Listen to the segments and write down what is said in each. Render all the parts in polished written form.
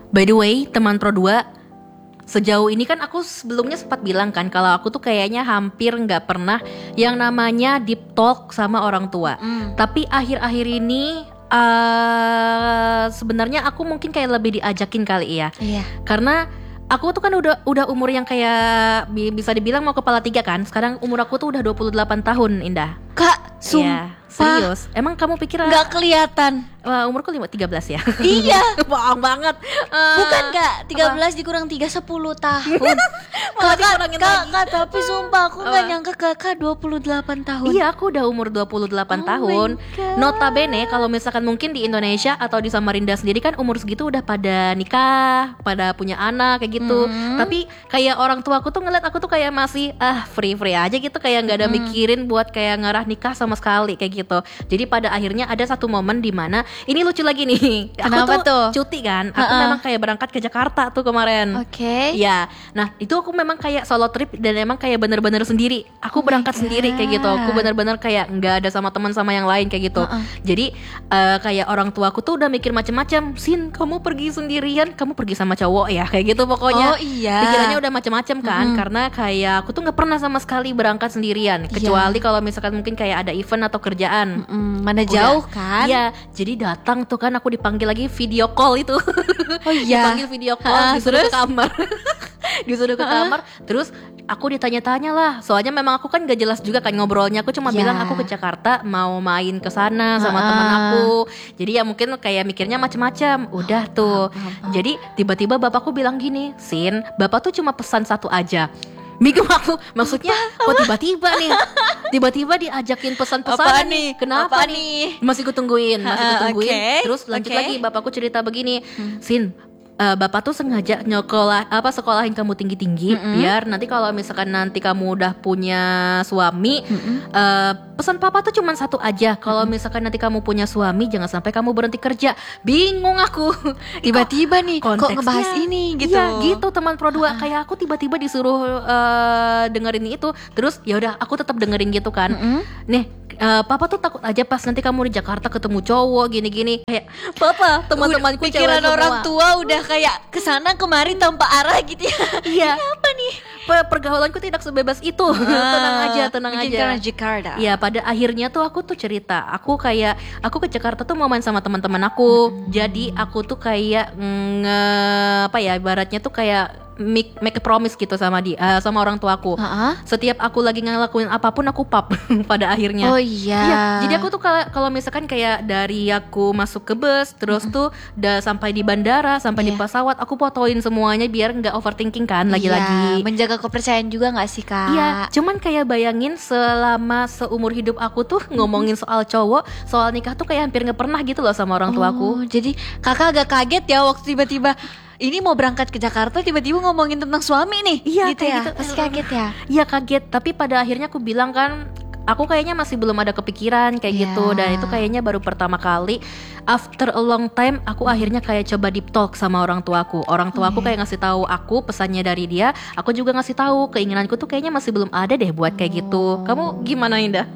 By the way, teman Pro 2, sejauh ini kan aku sebelumnya sempat bilang kan kalau aku tuh kayaknya hampir gak pernah yang namanya deep talk sama orang tua. Tapi akhir-akhir ini sebenarnya aku mungkin kayak lebih diajakin kali ya. Iya. Karena aku tuh kan udah umur yang kayak bisa dibilang mau kepala 3 kan. Sekarang umur aku tuh udah 28 tahun, Indah. Kak, sumpah. Serius? Emang kamu pikir Gak kelihatan. Umurku 13 ya? Iya. Bohong banget. Bukan Kak, 13 dikurang 3, 10 tahun. Kak, tapi sumpah aku gak nyangka Kakak 28 tahun. Iya, aku udah umur 28 tahun. Notabene kalau misalkan mungkin di Indonesia atau di Samarinda sendiri kan umur segitu udah pada nikah, pada punya anak kayak gitu. Tapi kayak orang tua aku tuh ngeliat aku tuh kayak masih free aja gitu, kayak gak ada mikirin buat kayak ngarah nikah sama sekali kayak gitu. Jadi pada akhirnya ada satu momen di mana ini lucu lagi nih. Kenapa aku tuh cuti kan. Aku memang kayak berangkat ke Jakarta tuh kemarin. Oke. Ya, nah itu aku memang kayak solo trip dan emang kayak bener-bener sendiri. Aku berangkat sendiri kayak gitu. Aku bener-bener kayak nggak ada sama teman sama yang lain kayak gitu. Jadi kayak orang tua aku tuh udah mikir macam-macam. Sin, kamu pergi sendirian, kamu pergi sama cowok ya kayak gitu pokoknya. Oh iya. Pikirannya udah macam-macam kan. Karena kayak aku tuh nggak pernah sama sekali berangkat sendirian. Kecuali kalau misalkan mungkin kayak ada event atau kerjaan. Mana jauh kan? Iya, jadi datang tuh kan aku dipanggil lagi video call itu. Oh iya. Dipanggil video call, disuruh ke kamar. Disuruh ke kamar, terus aku ditanya-tanya lah. Soalnya memang aku kan gak jelas juga kan ngobrolnya. Aku cuma bilang aku ke Jakarta mau main ke sana sama teman aku. Jadi ya mungkin kayak mikirnya macam-macam. Udah tuh. Jadi tiba-tiba bapakku bilang gini, Sin, bapak tuh cuma pesan satu aja. Bingung aku, maksudnya kok tiba-tiba nih tiba-tiba diajakin pesan-pesan nih. Kenapa Apa nih? Masih kutungguin. Okay. Terus lanjut lagi bapakku cerita begini, Sin, bapak tuh sengaja sekolahin kamu tinggi-tinggi biar nanti kalau misalkan nanti kamu udah punya suami, pesan papa tuh cuma satu aja. Kalau misalkan nanti kamu punya suami, jangan sampai kamu berhenti kerja. Bingung aku. Tiba-tiba nih kok ngebahas ini gitu. Iya, gitu teman Pro 2. Kayak aku tiba-tiba disuruh dengerin itu. Terus ya udah aku tetap dengerin gitu kan. Nih, papa tuh takut aja pas nanti kamu di Jakarta ketemu cowok gini-gini. Kayak papa, teman-temanku cewek pikiran semua. orang tua udah kayak kesana kemari tanpa arah gitu ya. Iya. Ini apa nih? Pergaulanku tidak sebebas itu. Tenang aja. Karena Jakarta. Ya pada akhirnya tuh aku tuh cerita, aku ke Jakarta tuh mau main sama teman-teman aku. Jadi aku tuh kayak ibaratnya tuh kayak make a promise gitu sama sama orang tuaku. Setiap aku lagi ngelakuin apapun aku pap pada akhirnya. Oh iya. Iya, jadi aku tuh kalau misalkan kayak dari aku masuk ke bus, terus tuh udah sampai di bandara, sampai di pesawat, aku fotoin semuanya biar nggak overthinking kan lagi-lagi. Menjaga kepercayaan juga nggak sih Kak? Iya, cuman kayak bayangin selama seumur hidup aku tuh ngomongin soal cowok, soal nikah tuh kayak hampir nggak pernah gitu loh sama orang tuaku. Jadi kakak agak kaget ya waktu tiba-tiba ini mau berangkat ke Jakarta tiba-tiba ngomongin tentang suami nih. Iya, gitu ya. gitu. Pasti kaget ya. Iya kaget, tapi pada akhirnya aku bilang kan, aku kayaknya masih belum ada kepikiran kayak gitu. Dan itu kayaknya baru pertama kali after a long time aku akhirnya kayak coba deep talk sama orang tuaku. Orang tuaku kayak ngasih tahu aku pesannya dari dia, aku juga ngasih tahu keinginanku tuh kayaknya masih belum ada deh buat kayak gitu. Kamu gimana Indah?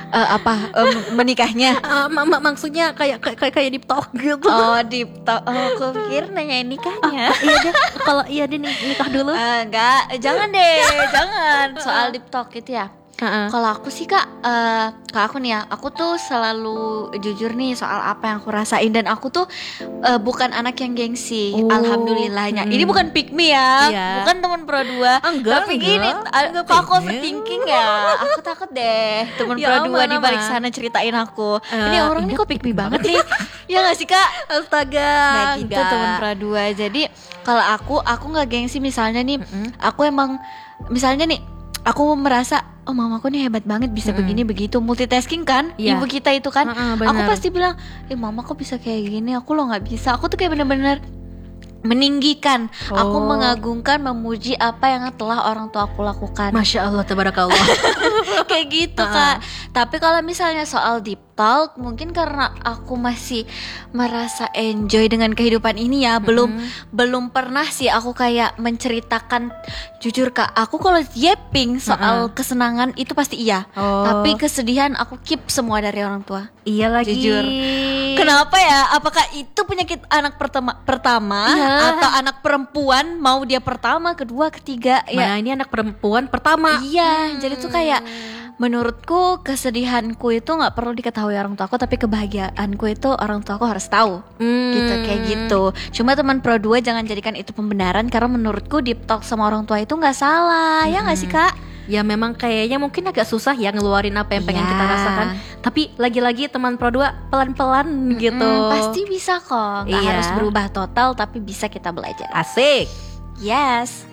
Menikahnya? Maksudnya kayak deep talk gitu. Oh deep talk. Oh aku pikir nanyain nikahnya. Iya deh, kalau iya deh nikah dulu. Enggak, jangan deh, jangan soal deep talk gitu ya. Kalau aku sih Kak, aku nih ya, aku tuh selalu jujur nih soal apa yang aku rasain. Dan aku tuh bukan anak yang gengsi, alhamdulillahnya. Ini bukan pick me ya, bukan teman Pro 2. Tapi gini, kok aku overthinking ya. Aku takut deh teman Pro 2 di balik sana ceritain aku. Ini orang nih kok pick me banget nih. Ya gak sih Kak? Astaga. Nah gitu teman Pro 2. Jadi kalau aku gak gengsi misalnya nih, aku emang misalnya nih, aku merasa oh mamaku nih hebat banget bisa begini begitu, multitasking kan ibu kita itu kan. Aku pasti bilang mama kok bisa kayak gini, aku lo nggak bisa. Aku tuh kayak bener-bener meninggikan, aku mengagungkan, memuji apa yang telah orang tua aku lakukan. Masya Allah, tabarakallah. Kayak gitu Kak. Tapi kalau misalnya soal deep total mungkin karena aku masih merasa enjoy dengan kehidupan ini ya. Belum pernah sih aku kayak menceritakan, jujur Kak, aku kalau yapping soal kesenangan itu pasti iya. Tapi kesedihan aku keep semua dari orang tua. Iya lagi. Jujur. Kenapa ya? Apakah itu penyakit anak pertama atau anak perempuan, mau dia pertama, kedua, ketiga? Nah, ini anak perempuan pertama. Iya, jadi tuh kayak menurutku kesedihanku itu nggak perlu diketahui orang tuaku, tapi kebahagiaanku itu orang tuaku harus tahu. Gitu, kayak gitu. Cuma teman Pro 2 jangan jadikan itu pembenaran, karena menurutku deep talk sama orang tua itu nggak salah. Ya nggak sih Kak? Ya memang kayaknya mungkin agak susah ya ngeluarin apa yang pengen kita rasakan. Tapi lagi-lagi teman Pro 2 pelan-pelan gitu. Pasti bisa kok. Nggak harus berubah total, tapi bisa kita belajar. Asik. Yes.